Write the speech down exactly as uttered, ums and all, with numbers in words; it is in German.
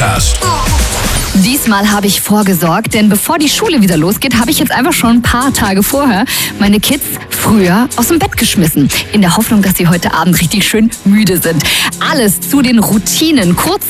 Podcast. Diesmal habe ich vorgesorgt, denn bevor die Schule wieder losgeht, habe ich jetzt einfach schon ein paar Tage vorher meine Kids früher aus dem Bett geschmissen. In der Hoffnung, dass sie heute Abend richtig schön müde sind. Alles zu den Routinen. Kurz